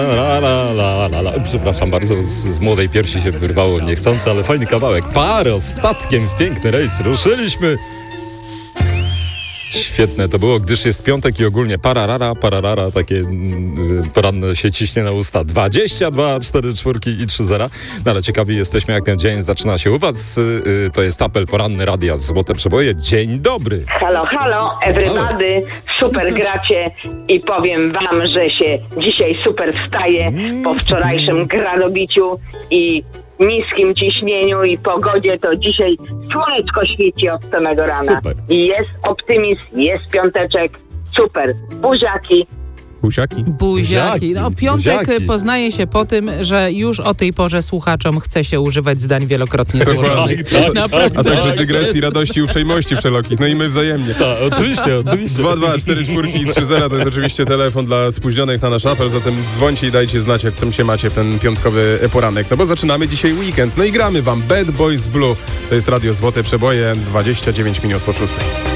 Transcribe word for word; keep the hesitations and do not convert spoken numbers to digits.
La, la, la, la, la. Przepraszam bardzo, z, z młodej piersi się wyrwało niechcący, ale fajny kawałek. Parę ostatkiem w piękny rejs ruszyliśmy. Świetne to było, gdyż jest piątek i ogólnie pararara, pararara, takie mm, poranne się ciśnie na usta. dwadzieścia dwa, cztery czwórki i trzy zera. No ale ciekawi jesteśmy, jak ten dzień zaczyna się u was. Yy, to jest apel poranny Radia Złote Przeboje. Dzień dobry. Halo, halo, everybody. Super gracie i powiem wam, że się dzisiaj super wstaje po wczorajszym gradobiciu i niskim ciśnieniu i pogodzie, to dzisiaj słoneczko świeci od samego rana. Super. I jest optymizm, jest piąteczek, super. Buziaki. Buziaki. Buziaki. No, piątek buziaki. poznaje się po tym, że już o tej porze słuchaczom chce się używać zdań wielokrotnie złożonych. Tak, tak, Naprawdę. A także Tak, dygresji, jest. radości i uprzejmości wszelokich. No i my wzajemnie. Tak, oczywiście, oczywiście. dwa dwa, cztery czwórki i trzy zera to jest oczywiście telefon dla spóźnionych na nasz apel, zatem dzwońcie i dajcie znać, jak czym się macie w ten piątkowy poranek. No bo zaczynamy dzisiaj weekend. No i gramy wam Bad Boys Blue. To jest Radio Złote Przeboje, dwadzieścia dziewięć minut po szóstej.